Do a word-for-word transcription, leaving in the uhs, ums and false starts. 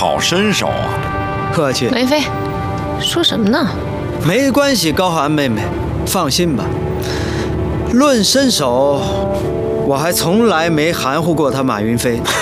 好身手啊！ 客气。 马云飞，说什么呢？ 没关系，高寒妹妹，放心吧。论身手，我还从来没含糊过他马云飞。